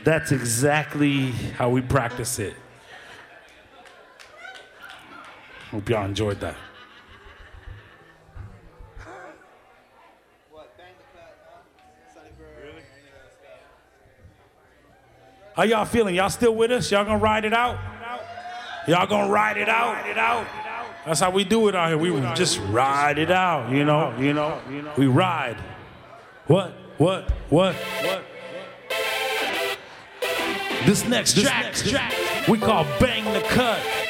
That's exactly how we practice it. Hope y'all enjoyed that. How y'all feeling? Y'all still with us? Y'all gonna ride it out? Y'all gonna ride it out? That's how we do it out here. We just ride it out, you know? We ride. What? This next track we call Bang the Cut.